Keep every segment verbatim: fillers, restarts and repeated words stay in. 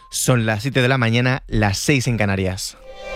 Son las siete de la mañana, las seis en Canarias.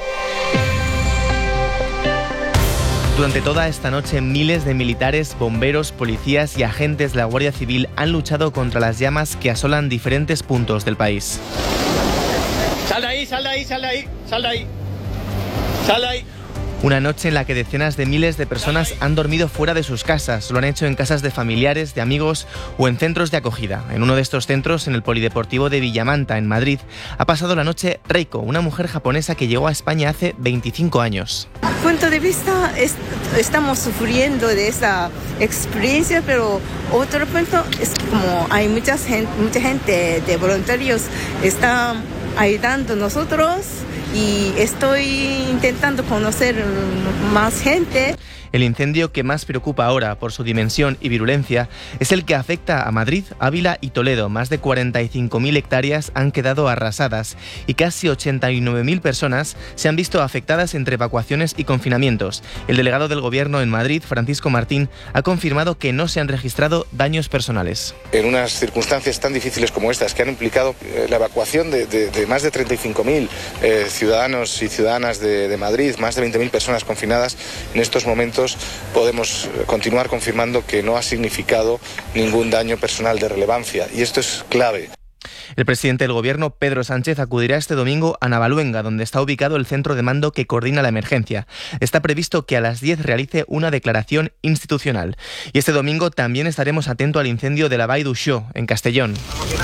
Durante toda esta noche, miles de militares, bomberos, policías y agentes de la Guardia Civil han luchado contra las llamas que asolan diferentes puntos del país. ¡Sal de ahí, sal de ahí, sal de ahí, sal de ahí! ¡Sal de ahí! Una noche en la que decenas de miles de personas han dormido fuera de sus casas. Lo han hecho en casas de familiares, de amigos o en centros de acogida. En uno de estos centros, en el Polideportivo de Villamanta, en Madrid, ha pasado la noche Reiko, una mujer japonesa que llegó a España hace veinticinco años. Punto de vista, es, estamos sufriendo de esa experiencia, pero otro punto es como hay mucha gente, mucha gente de voluntarios está ayudando a nosotros. Y estoy intentando conocer más gente. El incendio que más preocupa ahora por su dimensión y virulencia es el que afecta a Madrid, Ávila y Toledo. Más de cuarenta y cinco mil hectáreas han quedado arrasadas y casi ochenta y nueve mil personas se han visto afectadas entre evacuaciones y confinamientos. El delegado del Gobierno en Madrid, Francisco Martín, ha confirmado que no se han registrado daños personales. En unas circunstancias tan difíciles como estas, que han implicado eh, la evacuación de, de, de más de treinta y cinco mil eh, ciudadanos y ciudadanas de, de Madrid, más de veinte mil personas confinadas, en estos momentos podemos continuar confirmando que no ha significado ningún daño personal de relevancia, y esto es clave. El presidente del Gobierno, Pedro Sánchez, acudirá este domingo a Navaluenga, donde está ubicado el centro de mando que coordina la emergencia. Está previsto que a las diez realice una declaración institucional. Y este domingo también estaremos atentos al incendio de la Vall d'Uixó, en Castellón.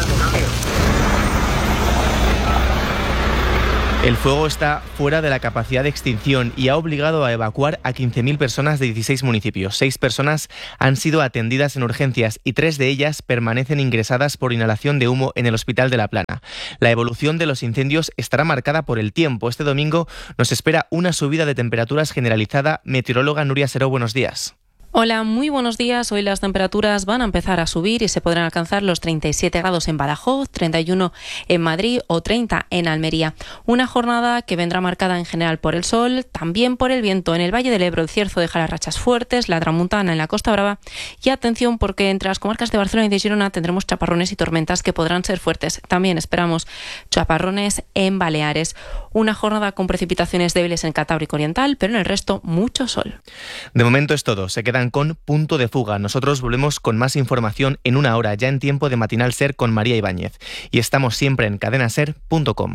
El fuego está fuera de la capacidad de extinción y ha obligado a evacuar a quince mil personas de dieciséis municipios. Seis personas han sido atendidas en urgencias y tres de ellas permanecen ingresadas por inhalación de humo en el Hospital de La Plana. La evolución de los incendios estará marcada por el tiempo. Este domingo nos espera una subida de temperaturas generalizada. Meteoróloga Nuria Seró, buenos días. Hola, muy buenos días. Hoy las temperaturas van a empezar a subir y se podrán alcanzar los treinta y siete grados en Badajoz, treinta y uno en Madrid o treinta en Almería. Una jornada que vendrá marcada en general por el sol, también por el viento. En el Valle del Ebro el cierzo deja las rachas fuertes, la tramuntana en la Costa Brava y atención porque entre las comarcas de Barcelona y de Girona tendremos chaparrones y tormentas que podrán ser fuertes. También esperamos chaparrones en Baleares. Una jornada con precipitaciones débiles en Cantábrico Oriental, pero en el resto mucho sol. De momento es todo. Se quedan con Punto de Fuga. Nosotros volvemos con más información en una hora, ya en tiempo de Matinal Ser con María Ibáñez. Y estamos siempre en cadena ser punto com.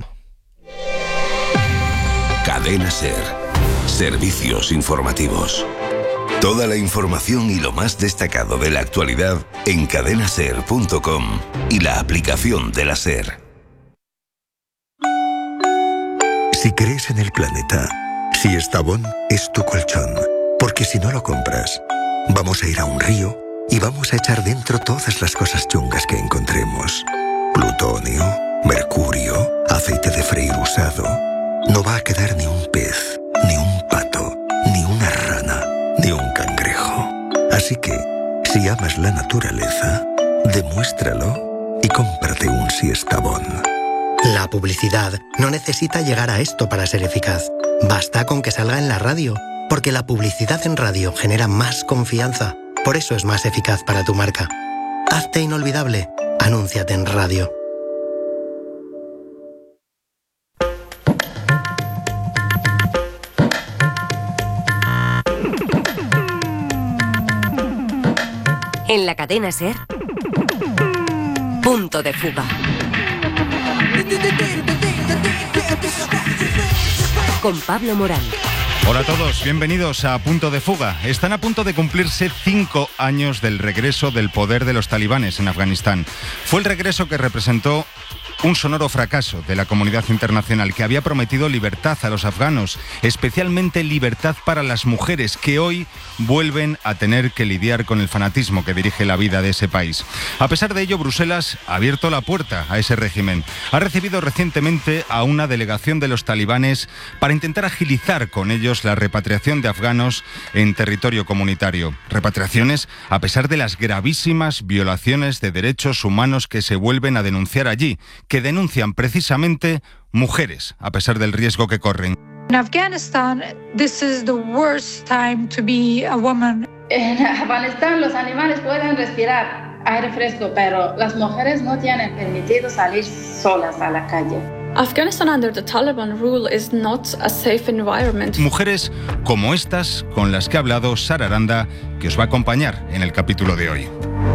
Cadena Ser. Servicios informativos. Toda la información y lo más destacado de la actualidad en cadena ser punto com y la aplicación de la Ser. Si crees en el planeta, Siestabón es tu colchón. Porque si no lo compras, vamos a ir a un río y vamos a echar dentro todas las cosas chungas que encontremos. Plutonio, mercurio, aceite de freír usado. No va a quedar ni un pez, ni un pato, ni una rana, ni un cangrejo. Así que, si amas la naturaleza, demuéstralo y cómprate un Siestabón. La publicidad no necesita llegar a esto para ser eficaz. Basta con que salga en la radio. Porque la publicidad en radio genera más confianza. Por eso es más eficaz para tu marca. Hazte inolvidable. Anúnciate en radio. En la cadena Ser, Punto de Fuga. Con Pablo Morán. Hola a todos, bienvenidos a Punto de Fuga. Están a punto de cumplirse cinco años del regreso del poder de los talibanes en Afganistán. Fue el regreso que representó un sonoro fracaso de la comunidad internacional que había prometido libertad a los afganos, especialmente libertad para las mujeres que hoy vuelven a tener que lidiar con el fanatismo que dirige la vida de ese país. A pesar de ello, Bruselas ha abierto la puerta a ese régimen. Ha recibido recientemente a una delegación de los talibanes para intentar agilizar con ellos la repatriación de afganos en territorio comunitario. Repatriaciones a pesar de las gravísimas violaciones de derechos humanos que se vuelven a denunciar allí, que denuncian precisamente mujeres, a pesar del riesgo que corren. In Afghanistan, this is the worst time to be a woman. En Afganistán los animales pueden respirar. aire fresco, pero las mujeres no tienen permitido salir solas a la calle. Afghanistan under the Taliban rule is not a safe environment. Mujeres como estas con las que ha hablado Sara Aranda, que os va a acompañar en el capítulo de hoy.